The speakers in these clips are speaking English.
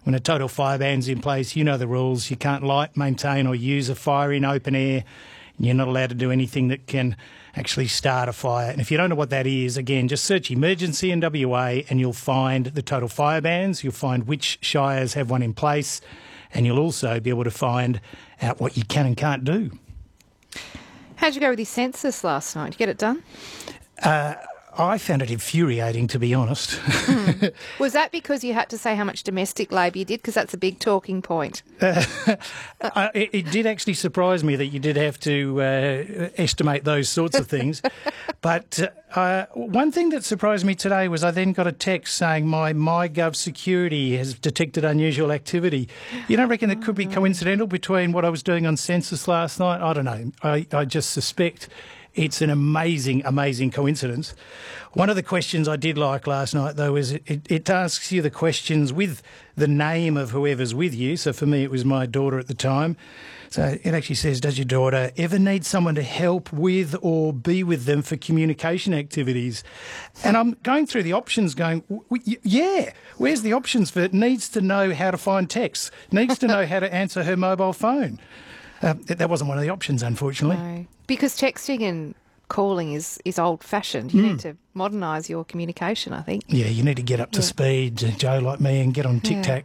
When a total fire ban's in place, you know the rules. You can't light, maintain or use a fire in open air. You're not allowed to do anything that can actually start a fire. And if you don't know what that is, again, just search emergency in WA and you'll find the total fire bans. You'll find which shires have one in place, and you'll also be able to find out what you can and can't do. How'd you go with your census last night? Did you get it done? I found it infuriating, to be honest. Was that because you had to say how much domestic labour you did? Because that's a big talking point. It did actually surprise me that you did have to estimate those sorts of things. But one thing that surprised me today was I then got a text saying my MyGov security has detected unusual activity. You don't reckon it could be coincidental between what I was doing on census last night? I don't know. I just suspect it's an amazing, amazing coincidence. One of the questions I did like last night, though, is it asks you the questions with the name of whoever's with you. So for me, it was my daughter at the time. So it actually says, does your daughter ever need someone to help with or be with them for communication activities? And I'm going through the options going, yeah, where's the options for it? Needs to know how to find texts, needs to know how to answer her mobile phone. That wasn't one of the options, unfortunately. No, because texting and calling is old-fashioned. You need to modernise your communication, I think. Yeah, you need to get up to speed, Joe, like me, and get on tic-tac.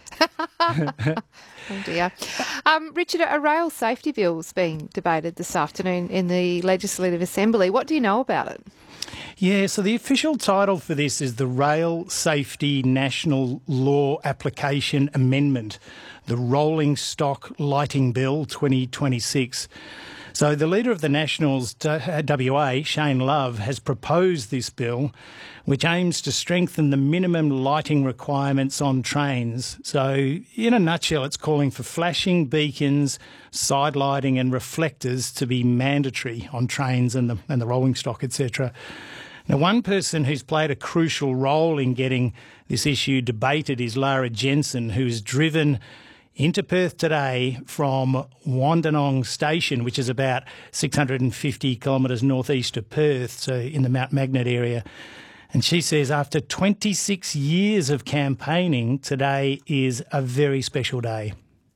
Oh dear. Richard, a rail safety bill's being debated this afternoon in the Legislative Assembly. What do you know about it? Yeah, so the official title for this is the Rail Safety National Law Application Amendment, the Rolling Stock Lighting Bill 2026. So the Leader of the Nationals, WA, Shane Love, has proposed this bill, which aims to strengthen the minimum lighting requirements on trains. So in a nutshell, it's calling for flashing beacons, side lighting and reflectors to be mandatory on trains and the rolling stock, etc. Now, one person who's played a crucial role in getting this issue debated is Lara Jensen, who's driven into Perth today from Wandanong Station, which is about 650 kilometres northeast of Perth, so in the Mount Magnet area. And she says after 26 years of campaigning, today is a very special day.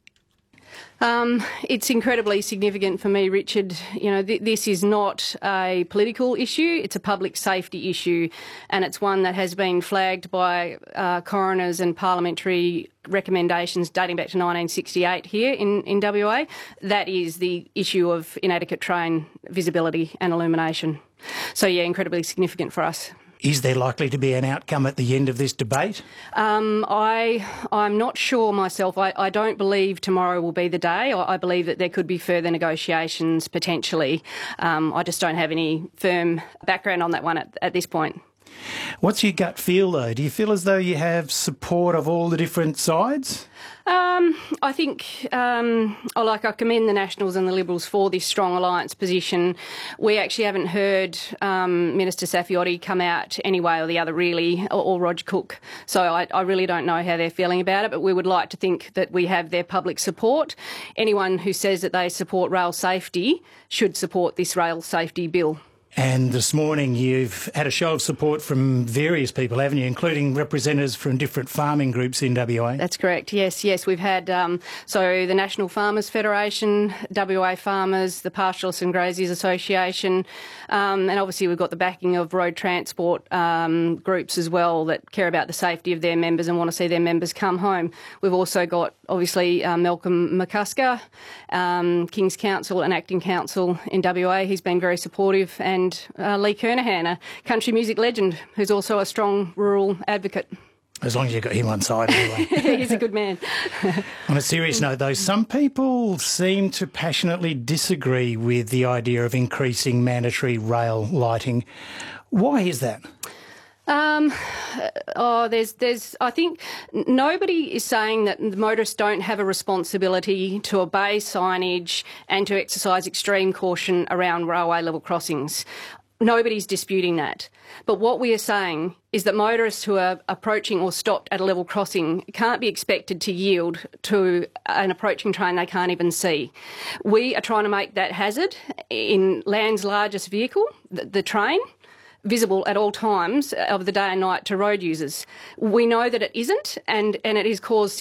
It's incredibly significant for me, Richard. You know, this is not a political issue. It's a public safety issue, and it's one that has been flagged by coroners and parliamentary recommendations dating back to 1968 here in WA. That is the issue of inadequate train visibility and illumination. So, yeah, incredibly significant for us. Is there likely to be an outcome at the end of this debate? I'm not sure myself. I don't believe tomorrow will be the day. I believe that there could be further negotiations potentially. I just don't have any firm background on that one at this point. What's your gut feel, though? Do you feel as though you have support of all the different sides? I think I commend the Nationals and the Liberals for this strong alliance position. We actually haven't heard Minister Saffioti come out any way or the other, really, or Roger Cook. So I really don't know how they're feeling about it, but we would like to think that we have their public support. Anyone who says that they support rail safety should support this rail safety bill. And this morning you've had a show of support from various people, haven't you, including representatives from different farming groups in WA? That's correct, yes. We've had so the National Farmers Federation, WA Farmers, the Pastoralists and Graziers Association, and obviously we've got the backing of road transport groups as well that care about the safety of their members and want to see their members come home. We've also got, obviously, Malcolm McCusker, King's Council and Acting Council in WA. He's been very supportive, and Lee Kernahan, a country music legend, who's also a strong rural advocate. As long as you've got him on side, anyway. He's a good man. On a serious note, though, some people seem to passionately disagree with the idea of increasing mandatory rail lighting. Why is that? I think nobody is saying that the motorists don't have a responsibility to obey signage and to exercise extreme caution around railway level crossings. Nobody's disputing that. But what we are saying is that motorists who are approaching or stopped at a level crossing can't be expected to yield to an approaching train they can't even see. We are trying to make that hazard in land's largest vehicle, the train, visible at all times of the day and night to road users. We know that it isn't, and it has caused